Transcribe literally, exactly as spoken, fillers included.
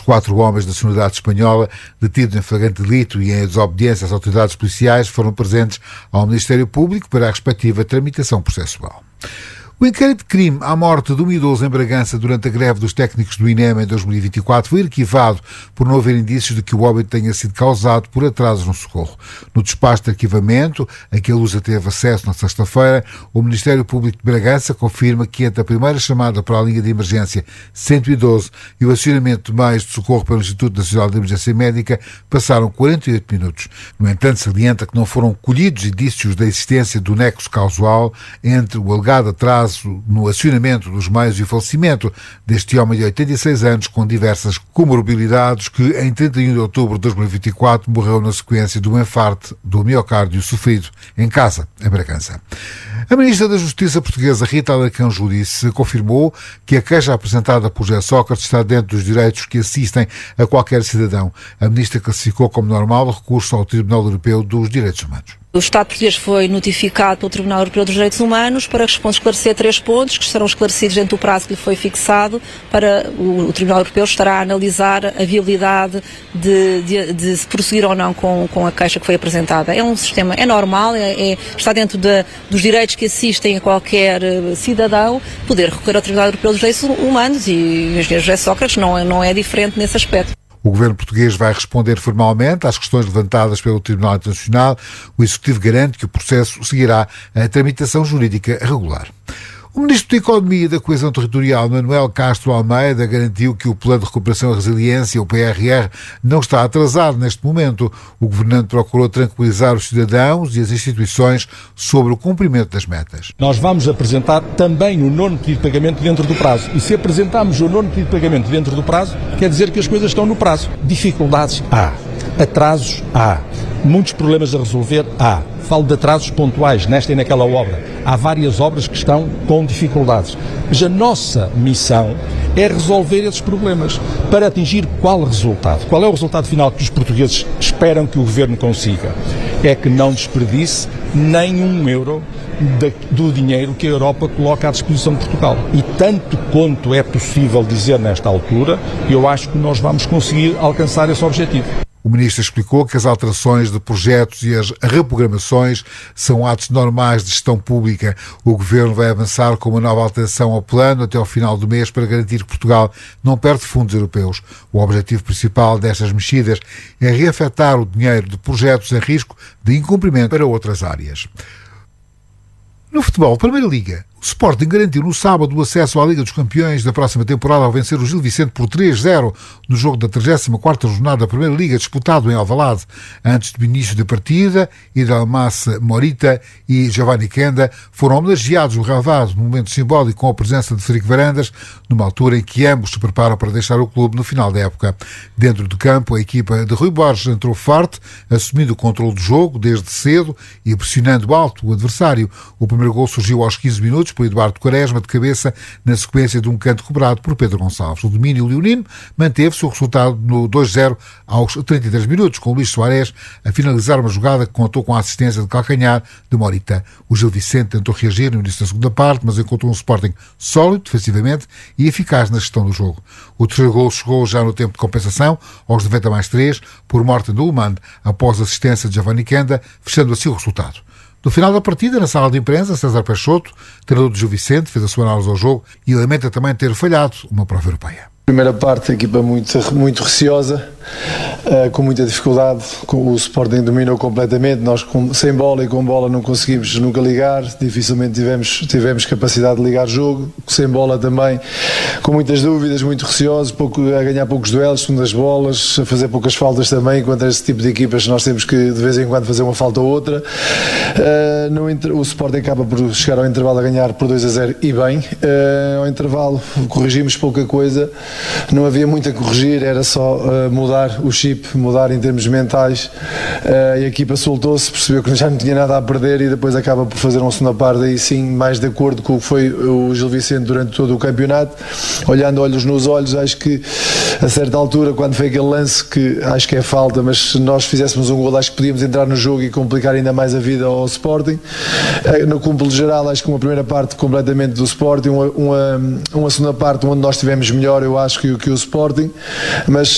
quatro homens de nacionalidade espanhola, detidos em flagrante delito e em desobediência às autoridades policiais, foram presentes ao Ministério Público para a respectiva tramitação processual. O inquérito de crime à morte de um idoso em Bragança durante a greve dos técnicos do INEM em dois mil e vinte e quatro foi arquivado por não haver indícios de que o óbito tenha sido causado por atrasos no socorro. No despacho de arquivamento, a que a Lusa teve acesso na sexta-feira, o Ministério Público de Bragança confirma que entre a primeira chamada para a linha de emergência cento e doze e o acionamento de meios de socorro pelo Instituto Nacional de Emergência Médica passaram quarenta e oito minutos. No entanto, salienta que não foram colhidos indícios da existência do nexo causal entre o alegado atraso no acionamento dos meios e o falecimento deste homem de oitenta e seis anos com diversas comorbilidades que em trinta e um de outubro de dois mil e vinte e quatro morreu na sequência de um infarto do miocárdio sofrido em casa, em Bragança. A Ministra da Justiça portuguesa, Rita Alarcão Júdice, confirmou que a queixa apresentada por José Sócrates está dentro dos direitos que assistem a qualquer cidadão. A Ministra classificou como normal o recurso ao Tribunal Europeu dos Direitos Humanos. O Estado português foi notificado pelo Tribunal Europeu dos Direitos Humanos para esclarecer três pontos que serão esclarecidos dentro do prazo que lhe foi fixado. Para o, o Tribunal Europeu estará a analisar a viabilidade de, de, de se prosseguir ou não com, com a queixa que foi apresentada. É um sistema, é normal, é, é, está dentro de, dos direitos que assistem a qualquer cidadão poder recorrer ao Tribunal Europeu dos Direitos Humanos e o engenheiro José Sócrates não, não é diferente nesse aspecto. O governo português vai responder formalmente às questões levantadas pelo Tribunal Internacional. O Executivo garante que o processo seguirá a tramitação jurídica regular. O Ministro da Economia e da Coesão Territorial, Manuel Castro Almeida, garantiu que o Plano de Recuperação e Resiliência, o P R R, não está atrasado neste momento. O governante procurou tranquilizar os cidadãos e as instituições sobre o cumprimento das metas. Nós vamos apresentar também o nono pedido de pagamento dentro do prazo. E se apresentarmos o nono pedido de pagamento dentro do prazo, quer dizer que as coisas estão no prazo. Dificuldades há, atrasos há, muitos problemas a resolver há. Falo de atrasos pontuais nesta e naquela obra. Há várias obras que estão com dificuldades. Mas a nossa missão é resolver esses problemas para atingir qual resultado? Qual é o resultado final que os portugueses esperam que o governo consiga? É que não desperdice nem um euro do dinheiro que a Europa coloca à disposição de Portugal. E tanto quanto é possível dizer nesta altura, eu acho que nós vamos conseguir alcançar esse objetivo. O Ministro explicou que as alterações de projetos e as reprogramações são atos normais de gestão pública. O Governo vai avançar com uma nova alteração ao plano até ao final do mês para garantir que Portugal não perde fundos europeus. O objetivo principal destas mexidas é reafetar o dinheiro de projetos em risco de incumprimento para outras áreas. No futebol, Primeira Liga, o Sporting garantiu no sábado o acesso à Liga dos Campeões da próxima temporada ao vencer o Gil Vicente por três a zero no jogo da trigésima quarta jornada da Primeira Liga, disputado em Alvalade. Antes do início da partida, Idalmassa Morita e Giovanni Kenda foram homenageados no relvado, num momento simbólico com a presença de Frederico Varandas, numa altura em que ambos se preparam para deixar o clube no final da época. Dentro do campo, a equipa de Rui Borges entrou forte, assumindo o controle do jogo desde cedo e pressionando alto o adversário. O primeiro gol surgiu aos quinze minutos por Eduardo Quaresma de cabeça na sequência de um canto cobrado por Pedro Gonçalves. O domínio leonino manteve-se o resultado no dois a zero aos trinta e três minutos, com Luís Soares a finalizar uma jogada que contou com a assistência de calcanhar de Morita. O Gil Vicente tentou reagir no início da segunda parte, mas encontrou um Sporting sólido defensivamente e eficaz na gestão do jogo. O terceiro gol chegou já no tempo de compensação, aos noventa mais três, por Morten Dullmann, após a assistência de Giovanni Kenda, fechando assim o resultado. No final da partida, na sala de imprensa, César Peixoto, treinador do Gil Vicente, fez a sua análise ao jogo e lamenta também ter falhado uma prova europeia. Primeira parte, a equipa muito, muito receosa, uh, com muita dificuldade, o Sporting dominou completamente, nós com, sem bola e com bola não conseguimos nunca ligar, dificilmente tivemos, tivemos capacidade de ligar jogo, sem bola também, com muitas dúvidas, muito receosos, pouco, a ganhar poucos duelos, segundas bolas, a fazer poucas faltas também, contra esse tipo de equipas nós temos que de vez em quando fazer uma falta ou outra. Uh, no, o Sporting acaba por chegar ao intervalo a ganhar por dois a zero e bem, uh, ao intervalo corrigimos pouca coisa. Não havia muito a corrigir, era só uh, mudar o chip, mudar em termos mentais, uh, e a equipa soltou-se, percebeu que já não tinha nada a perder e depois acaba por fazer uma segunda parte aí sim mais de acordo com o que foi o Gil Vicente durante todo o campeonato, olhando olhos nos olhos. Acho que a certa altura, quando foi aquele lance que acho que é falta, mas se nós fizéssemos um gol acho que podíamos entrar no jogo e complicar ainda mais a vida ao Sporting. Uh, no cúmpulo geral acho que uma primeira parte completamente do Sporting, uma, uma, uma segunda parte onde nós estivemos melhor, eu acho acho que, que o Sporting, mas